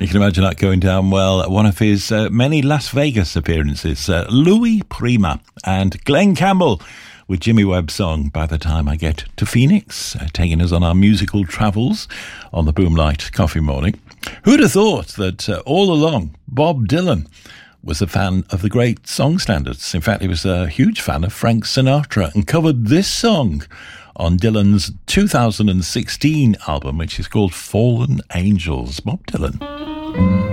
You can imagine that going down well at one of his many Las Vegas appearances. Louis Prima and Glenn Campbell with Jimmy Webb's song By the Time I Get to Phoenix, taking us on our musical travels on the Boomlight Coffee Morning. Who'd have thought that all along Bob Dylan was a fan of the great song standards? In fact, he was a huge fan of Frank Sinatra and covered this song on Dylan's 2016 album, which is called Fallen Angels. Bob Dylan.